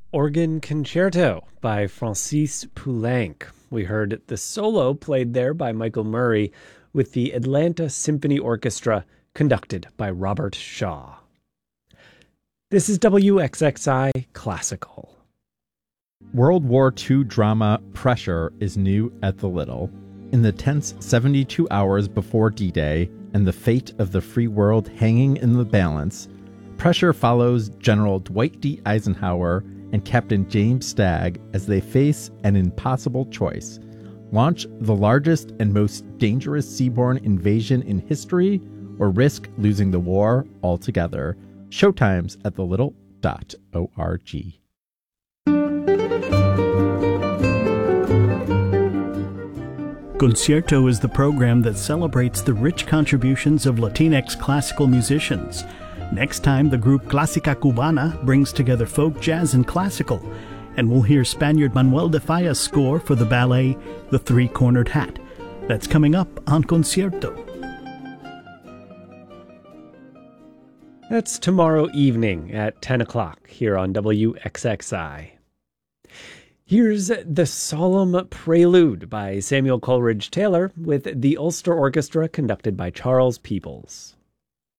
Organ Concerto by Francis Poulenc. We heard the solo played there by Michael Murray with the Atlanta Symphony Orchestra conducted by Robert Shaw. This is WXXI Classical. World War II drama Pressure is new at the Little. In the tense 72 hours before D-Day and the fate of the free world hanging in the balance, Pressure follows General Dwight D. Eisenhower and Captain James Stagg as they face an impossible choice: launch the largest and most dangerous seaborne invasion in history, or risk losing the war altogether. Showtimes at thelittle.org. Concierto is the program that celebrates the rich contributions of Latinx classical musicians. Next time, the group Clásica Cubana brings together folk, jazz, and classical, and we'll hear Spaniard Manuel de Falla's score for the ballet The Three-Cornered Hat. That's coming up on Concierto. That's tomorrow evening at 10 o'clock here on WXXI. Here's The Solemn Prelude by Samuel Coleridge Taylor with the Ulster Orchestra conducted by Charles Peebles.